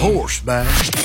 Horseback.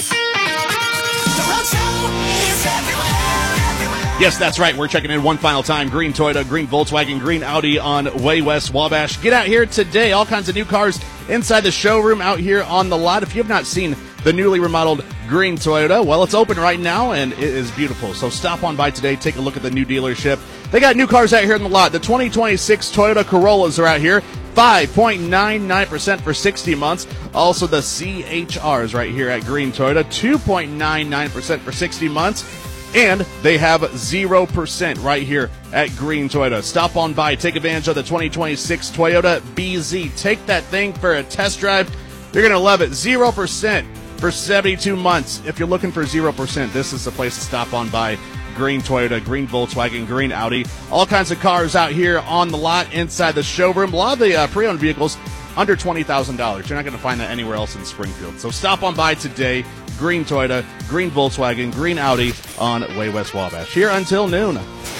Yes, that's right. We're checking in one final time. Green Toyota, green Volkswagen, green Audi on Way West Wabash. Get out here today. All kinds of new cars inside the showroom out here on the lot. If you have not seen the newly remodeled green Toyota, well, it's open right now, and it is beautiful. So stop on by today. Take a look at the new dealership. They got new cars out here in the lot. The 2026 Toyota Corollas are out here. 5.99% for 60 months. Also, the CHRs right here at Green Toyota. 2.99% for 60 months. And they have 0% right here at Green Toyota. Stop on by. Take advantage of the 2026 Toyota BZ. Take that thing for a test drive. You're going to love it. 0% for 72 months. If you're looking for 0%, this is the place to stop on by. Green Toyota, green Volkswagen, green Audi. All kinds of cars out here on the lot inside the showroom. A lot of the pre-owned vehicles under $20,000. You're not going to find that anywhere else in Springfield. So stop on by today. Green Toyota, green Volkswagen, green Audi on Way West Wabash. Here until noon.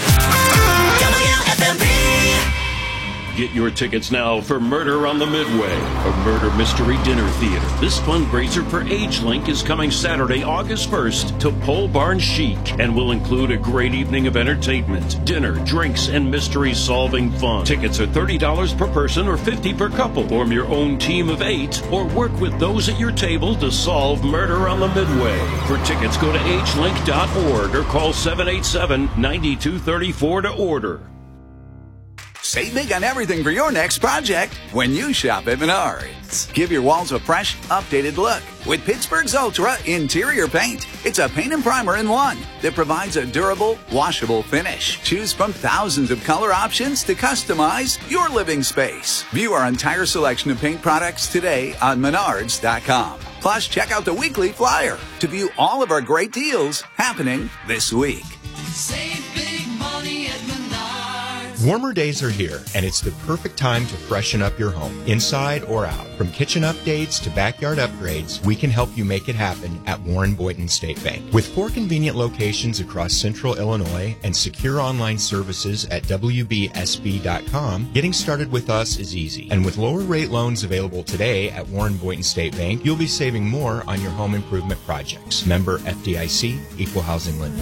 Get your tickets now for Murder on the Midway, a murder mystery dinner theater. This fundraiser for AgeLink is coming Saturday, August 1st to Pole Barn Chic and will include a great evening of entertainment, dinner, drinks, and mystery-solving fun. Tickets are $30 per person or $50 per couple. Form your own team of 8 or work with those at your table to solve Murder on the Midway. For tickets, go to agelink.org or call 787-9234 to order. Save big on everything for your next project when you shop at Menards. Give your walls a fresh, updated look with Pittsburgh's Ultra Interior Paint. It's a paint and primer in one that provides a durable, washable finish. Choose from thousands of color options to customize your living space. View our entire selection of paint products today on Menards.com. Plus, check out the weekly flyer to view all of our great deals happening this week. Save big money at Menards. Warmer days are here, and it's the perfect time to freshen up your home, inside or out. From kitchen updates to backyard upgrades, we can help you make it happen at Warren Boynton State Bank. With 4 convenient locations across central Illinois and secure online services at WBSB.com, getting started with us is easy. And with lower rate loans available today at Warren Boynton State Bank, you'll be saving more on your home improvement projects. Member FDIC, Equal Housing Lender.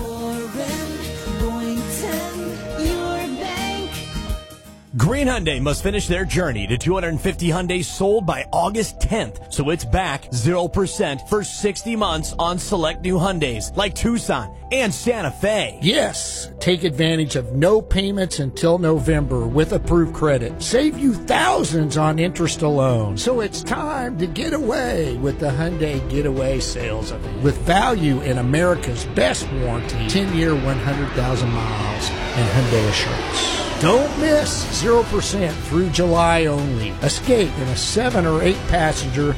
Green Hyundai must finish their journey to 250 Hyundais sold by August 10th, so it's back 0% for 60 months on select new Hyundais like Tucson and Santa Fe. Yes, take advantage of no payments until November with approved credit. Save you thousands on interest alone. So it's time to get away with the Hyundai Getaway Sales Event. With value in America's best warranty, 10-year, 100,000 miles, and Hyundai Assurance. Don't miss 0% through July only. Escape in a 7 or 8 passenger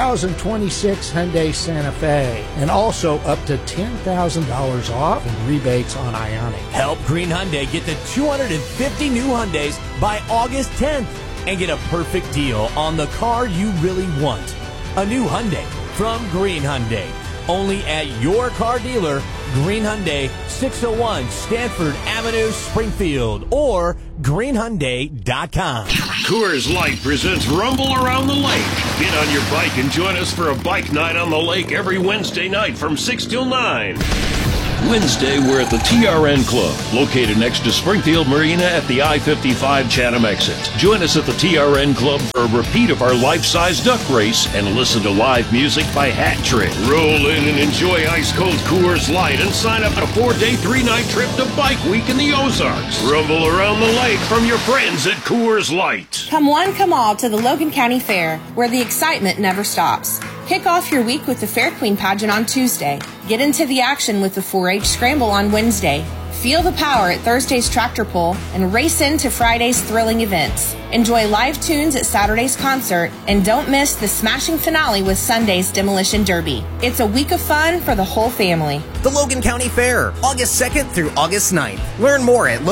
2026 Hyundai Santa Fe. And also up to $10,000 off in rebates on Ioniq. Help Green Hyundai get to 250 new Hyundais by August 10th and get a perfect deal on the car you really want. A new Hyundai from Green Hyundai. Only at your car dealer, Green Hyundai, 601 Stanford Avenue, Springfield, or greenhyundai.com. Coors Light presents Rumble Around the Lake. Get on your bike and join us for a bike night on the lake every Wednesday night from 6 till 9. Wednesday, we're at the TRN Club, located next to Springfield Marina at the I-55 Chatham exit. Join us at the TRN Club for a repeat of our life-size duck race and listen to live music by Hat Trick. Roll in and enjoy ice-cold Coors Light and sign up for a 4-day, 3-night trip to Bike Week in the Ozarks. Rumble around the lake from your friends at Coors Light. Come one, come all to the Logan County Fair, where the excitement never stops. Kick off your week with the Fair Queen pageant on Tuesday. Get into the action with the 4-H Scramble on Wednesday. Feel the power at Thursday's tractor pull and race into Friday's thrilling events. Enjoy live tunes at Saturday's concert and don't miss the smashing finale with Sunday's Demolition Derby. It's a week of fun for the whole family. The Logan County Fair, August 2nd through August 9th. Learn more at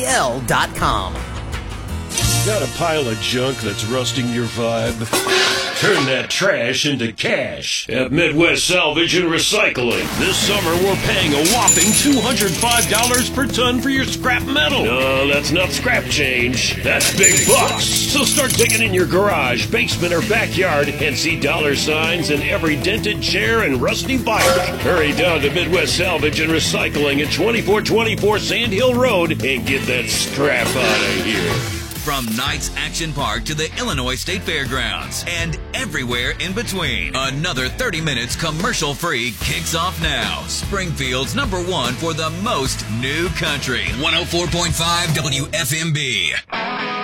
LoganCountyFairIL.com. Got a pile of junk that's rusting your vibe? Turn that trash into cash at Midwest Salvage and Recycling. This summer, we're paying a whopping $205 per ton for your scrap metal. No, that's not scrap change. That's big bucks. So start digging in your garage, basement, or backyard and see dollar signs in every dented chair and rusty bike. Hurry down to Midwest Salvage and Recycling at 2424 Sand Hill Road and get that scrap out of here. From Knights Action Park to the Illinois State Fairgrounds and everywhere in between, another 30 minutes commercial-free kicks off now. Springfield's #1 for the most new country. 104.5 WFMB.